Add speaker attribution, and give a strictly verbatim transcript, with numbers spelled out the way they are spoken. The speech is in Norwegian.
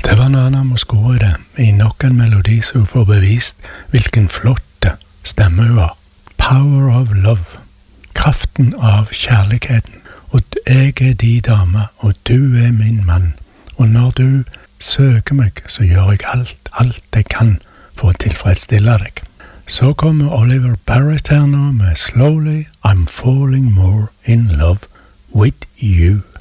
Speaker 1: Det var Nana Mouskouri i nok en melodi som får bevist hvilken flotte stemme hun har. Power of love. Kraften av kjærligheten. Og jeg er de dame, og du er min mann. Og når du søker meg, så gjør jeg alt, alt jeg kan for å tilfredsstille deg. Så kommer Oliver Barrett her nå med Slowly I'm Falling More in Love with You.